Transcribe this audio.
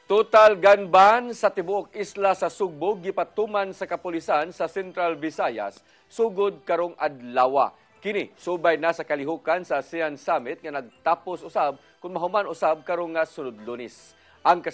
Total gun ban sa tibuok isla sa Sugbo gipatuman sa kapulisan sa Central Visayas sugod karong adlaw. Kini subay na sa kalihukan sa ASEAN Summit nga nagtapos usab kung mahuman usab karong nga sunod Lunes. Ang